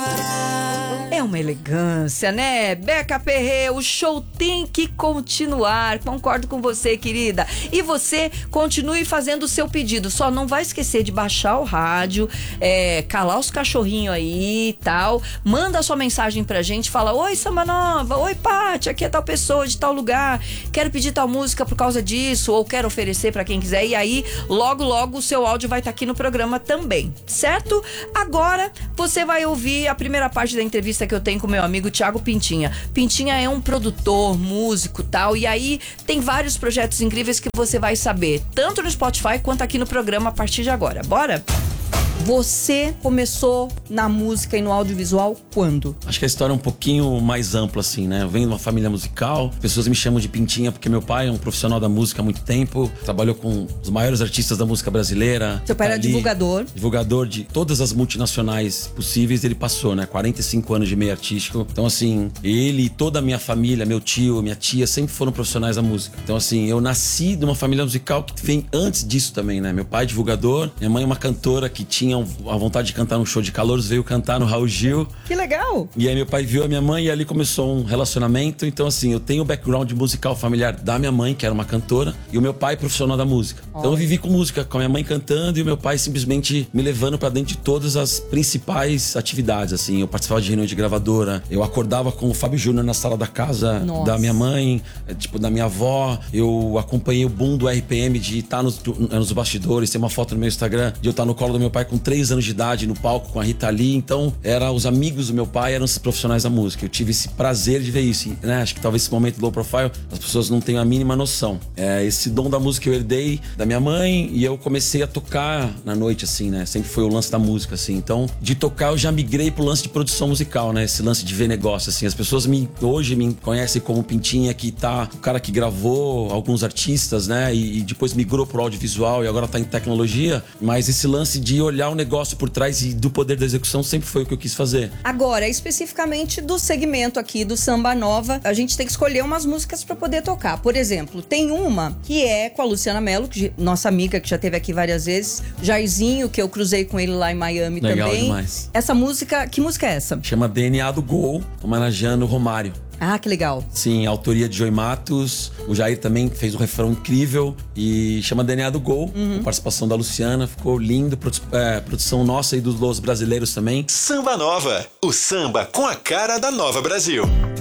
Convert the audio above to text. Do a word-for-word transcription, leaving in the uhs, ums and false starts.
É uma elegância, né? Beca Perré, o show tem que continuar. Concordo com você, querida. E você continue fazendo o seu pedido. Só não vai esquecer de baixar o rádio, é, calar os cachorrinhos aí e tal. Manda a sua mensagem pra gente. Fala: oi, Samba Nova. Oi, Paty. Aqui é tal pessoa de tal lugar. Quero pedir tal música por causa disso. Ou quero oferecer pra quem quiser. E aí, logo, logo, o seu áudio vai estar aqui no programa também. Certo? Agora, você vai ouvir a primeira parte da entrevista que eu tenho com meu amigo Thiago Pintinha. Pintinha é um produtor, músico e tal, e aí tem vários projetos incríveis que você vai saber, tanto no Spotify quanto aqui no programa a partir de agora. Bora? Você começou na música e no audiovisual quando? Acho que a história é um pouquinho mais ampla, assim, né? Eu venho de uma família musical, pessoas me chamam de Pintinha porque meu pai é um profissional da música há muito tempo, trabalhou com os maiores artistas da música brasileira. Seu pai era divulgador? Divulgador de todas as multinacionais possíveis, ele passou, né? quarenta e cinco anos de meio artístico. Então, assim, ele e toda a minha família, meu tio, minha tia, sempre foram profissionais da música. Então, assim, eu nasci de uma família musical que vem antes disso também, né? Meu pai é divulgador, minha mãe é uma cantora que tinha a vontade de cantar no show de calouros, veio cantar no Raul Gil. Que legal! E aí meu pai viu a minha mãe e ali começou um relacionamento. Então, assim, eu tenho o background musical familiar da minha mãe, que era uma cantora, e o meu pai profissional da música. Oh. Então eu vivi com música, com a minha mãe cantando e o meu pai simplesmente me levando pra dentro de todas as principais atividades, assim. Eu participava de reunião de gravadora, eu acordava com o Fábio Júnior na sala da casa Nossa. da minha mãe, tipo, da minha avó. Eu acompanhei o boom do R P M de estar nos, nos bastidores. Tem uma foto no meu Instagram de eu estar no colo do meu pai com três anos de idade no palco com a Rita Lee. Então, era, os amigos do meu pai eram os profissionais da música. Eu tive esse prazer de ver isso, né? Acho que talvez esse momento low profile as pessoas não tenham a mínima noção. É, esse dom da música eu herdei da minha mãe e eu comecei a tocar na noite, assim, né? Sempre foi o lance da música, assim. Então, de tocar eu já migrei pro lance de produção musical, né? Esse lance de ver negócio, assim. As pessoas me, hoje me conhecem como Pintinha, que tá o cara que gravou alguns artistas, né? E, e depois migrou pro audiovisual e agora tá em tecnologia. Mas esse lance de olhar o negócio por trás e do poder da execução sempre foi o que eu quis fazer. Agora, especificamente do segmento aqui do Samba Nova, a gente tem que escolher umas músicas pra poder tocar. Por exemplo, tem uma que é com a Luciana Mello, que, nossa amiga que já esteve aqui várias vezes, Jairzinho, que eu cruzei com ele lá em Miami. Legal também. Demais. Essa música, que música é essa? Chama D N A do Gol, homenageando o Romário. Ah, que legal. Sim, autoria de Joey Matos. O Jair também fez um refrão incrível e chama D N A do Gol, uhum. com participação da Luciana. Ficou lindo, produ- é, produção nossa e dos Los brasileiros também. Samba Nova, o samba com a cara da Nova Brasil.